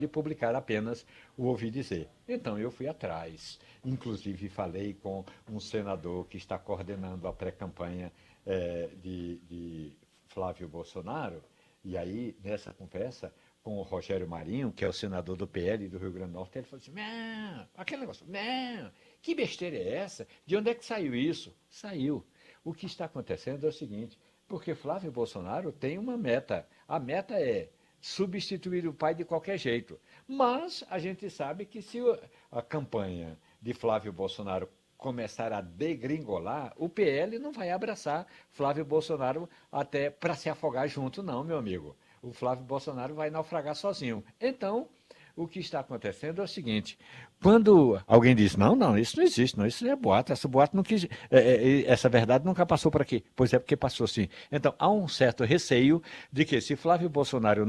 de publicar apenas o ouvi dizer. Então eu fui atrás, inclusive falei com um senador que está coordenando a pré-campanha de Flávio Bolsonaro, e aí nessa conversa com o Rogério Marinho, que é o senador do PL do Rio Grande do Norte, ele falou assim, não, aquele negócio, não, que besteira é essa? De onde é que saiu isso? Saiu. O que está acontecendo é o seguinte, porque Flávio Bolsonaro tem uma meta. A meta é substituir o pai de qualquer jeito. Mas a gente sabe que se a campanha de Flávio Bolsonaro começar a degringolar, o PL não vai abraçar Flávio Bolsonaro até para se afogar junto, não, meu amigo. O Flávio Bolsonaro vai naufragar sozinho. Então, o que está acontecendo é o seguinte, quando alguém diz, não, isso não existe, não, isso é boato, essa boato não quis, essa verdade nunca passou por aqui. Pois é, porque passou sim. Então, há um certo receio de que se Flávio Bolsonaro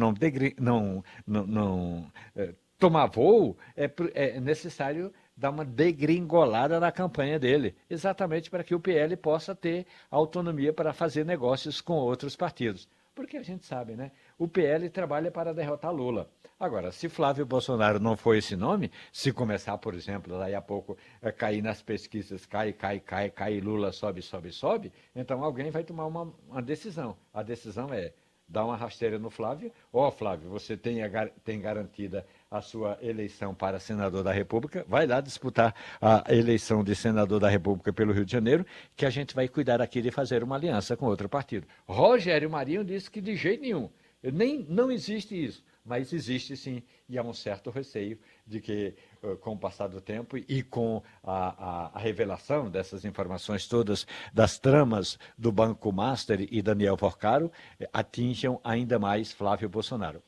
não tomar voo, é necessário dar uma degringolada na campanha dele, exatamente para que o PL possa ter autonomia para fazer negócios com outros partidos. Porque a gente sabe, né? O PL trabalha para derrotar Lula. Agora, se Flávio Bolsonaro não for esse nome, se começar, por exemplo, daí a pouco cair nas pesquisas, cai, Lula sobe, então alguém vai tomar uma decisão. A decisão é dar uma rasteira no Flávio. Flávio, você tem garantida a sua eleição para senador da República, vai lá disputar a eleição de senador da República pelo Rio de Janeiro, que a gente vai cuidar aqui de fazer uma aliança com outro partido. Rogério Marinho disse que de jeito nenhum, não existe isso, mas existe sim, e há um certo receio de que, com o passar do tempo e com a revelação dessas informações todas, das tramas do Banco Master e Daniel Porcaro, atinjam ainda mais Flávio Bolsonaro.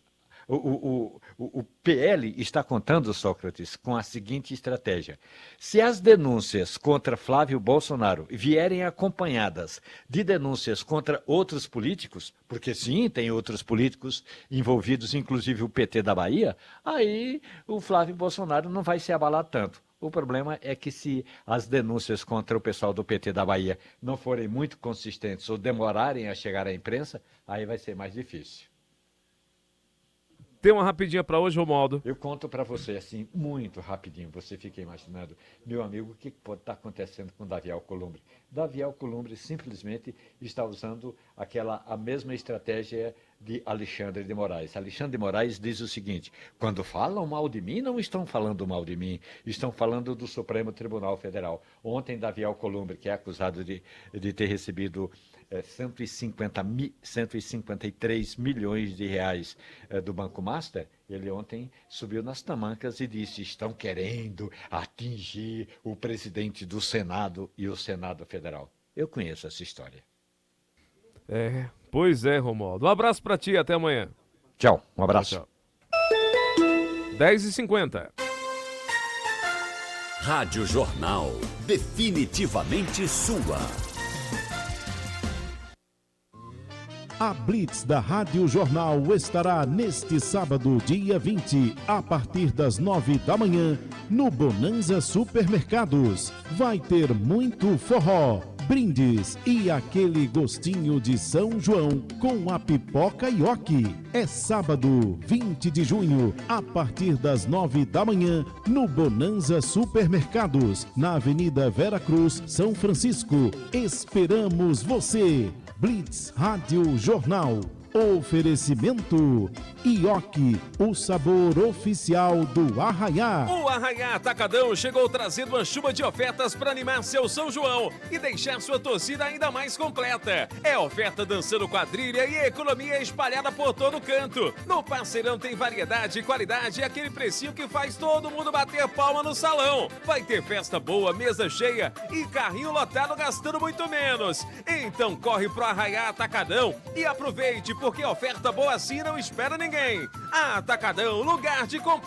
O PL está contando, Sócrates, com a seguinte estratégia. Se as denúncias contra Flávio Bolsonaro vierem acompanhadas de denúncias contra outros políticos, porque sim, tem outros políticos envolvidos, inclusive o PT da Bahia, aí o Flávio Bolsonaro não vai se abalar tanto. O problema é que se as denúncias contra o pessoal do PT da Bahia não forem muito consistentes ou demorarem a chegar à imprensa, aí vai ser mais difícil. Tem uma rapidinha para hoje, Romualdo. Eu conto para você, assim, muito rapidinho. Você fica imaginando, meu amigo, o que pode estar acontecendo com Davi Alcolumbre? Davi Alcolumbre simplesmente está usando a mesma estratégia de Alexandre de Moraes. Alexandre de Moraes diz o seguinte, quando falam mal de mim, não estão falando mal de mim, estão falando do Supremo Tribunal Federal. Ontem, Davi Alcolumbre, que é acusado de ter recebido 153 milhões de reais do Banco Master, ele ontem subiu nas tamancas e disse, estão querendo atingir o presidente do Senado e o Senado Federal. Eu conheço essa história. Pois é, Romualdo. Um abraço pra ti, até amanhã. Tchau, um abraço. Tchau. 10h50. Rádio Jornal, definitivamente sua. A Blitz da Rádio Jornal estará neste sábado, dia 20, a partir das 9 da manhã, no Bonanza Supermercados. Vai ter muito forró, brindes e aquele gostinho de São João com a pipoca Ioki. É sábado, 20 de junho, a partir das 9 da manhã, no Bonanza Supermercados, na Avenida Vera Cruz, São Francisco. Esperamos você! Blitz Rádio Jornal. Oferecimento Ioki, o sabor oficial do Arraiá. O Arraiá Atacadão chegou trazendo uma chuva de ofertas para animar seu São João e deixar sua torcida ainda mais completa. É oferta dançando quadrilha e economia espalhada por todo canto. No Parceirão tem variedade e qualidade e aquele precinho que faz todo mundo bater palma no salão. Vai ter festa boa, mesa cheia e carrinho lotado gastando muito menos. Então corre pro Arraiá Atacadão e aproveite, porque oferta boa assim não espera ninguém. Atacadão, lugar de comprar.